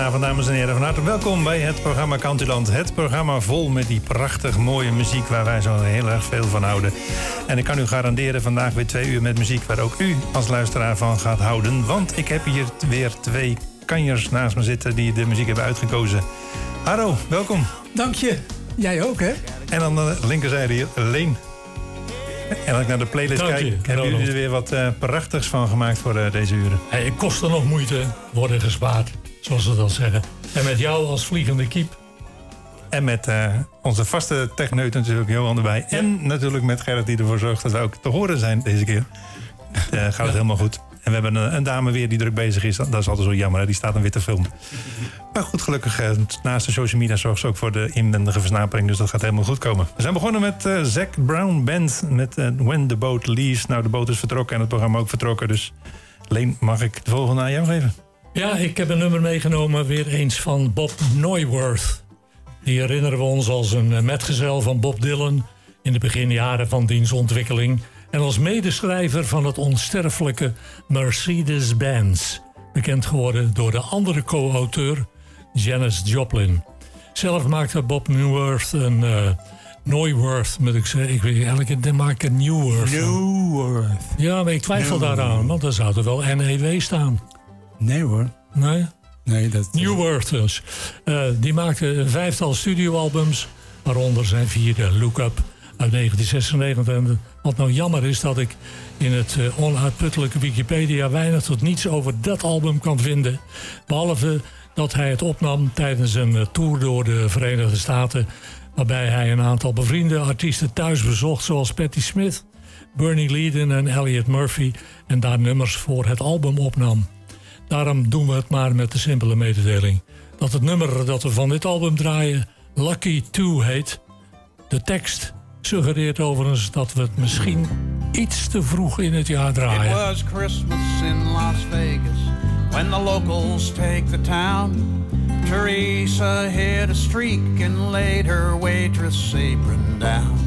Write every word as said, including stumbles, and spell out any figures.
Goedenavond, dames en heren. Van harte welkom bij het programma Countryland. Het programma vol met die prachtig mooie muziek waar wij zo heel erg veel van houden. En ik kan u garanderen vandaag weer twee uur met muziek waar ook u als luisteraar van gaat houden. Want ik heb hier weer twee kanjers naast me zitten die de muziek hebben uitgekozen. Harro, welkom. Dank je. Jij ook, hè? En aan de linkerzijde hier, Leen. En als ik naar de playlist Dank kijk, je, hebben Ronald. jullie er weer wat uh, prachtigs van gemaakt voor uh, deze uren. Hey, het kost er nog moeite, worden gespaard, zoals ze dat zeggen. En met jou als vliegende kiep. En met uh, onze vaste techneut natuurlijk, Johan erbij. Ja. En natuurlijk met Gerrit die ervoor zorgt dat we ook te horen zijn deze keer. Uh, gaat het helemaal goed. En we hebben een, een dame weer die druk bezig is. Dat is altijd zo jammer, hè? Die staat dan weer te filmen. Maar goed, gelukkig uh, naast de social media zorgt ze ook voor de inwendige versnapering. Dus dat gaat helemaal goed komen. We zijn begonnen met uh, Zac Brown Band met uh, When the Boat Leaves. Nou, de boot is vertrokken en het programma ook vertrokken. Dus Leen, mag ik de volgende aan jou geven? Ja, ik heb een nummer meegenomen weer eens van Bob Neuwirth. Die herinneren we ons als een uh, metgezel van Bob Dylan in de beginjaren van diens ontwikkeling. En als medeschrijver van het onsterfelijke Mercedes-Benz. Bekend geworden door de andere co-auteur Janis Joplin. Zelf maakte Bob Neuwirth een uh, Neuwirth, moet ik zeggen. Ik weet eigenlijk, dan maak ik een Neuwirth. Neuwirth. Ja, maar ik twijfel Neuwirth. daaraan, want daar zou er wel N E W staan. Nee hoor. Nee? Nee, dat... Neuwirth dus. Uh, die maakte een vijftal studioalbums, waaronder zijn vierde Look Up uit negentien zesennegentig. En wat nou jammer is dat ik in het uh, onuitputtelijke Wikipedia weinig tot niets over dat album kan vinden. Behalve dat hij het opnam tijdens een uh, tour door de Verenigde Staten, waarbij hij een aantal bevriende artiesten thuis bezocht, zoals Patti Smith, Bernie Leadon en Elliot Murphy, en daar nummers voor het album opnam. Daarom doen we het maar met de simpele mededeling dat het nummer dat we van dit album draaien Lucky two heet. De tekst suggereert overigens dat we het misschien iets te vroeg in het jaar It draaien. was Christmas in Las Vegas when the locals take the town. Teresa hit a streak and laid her waitress apron down.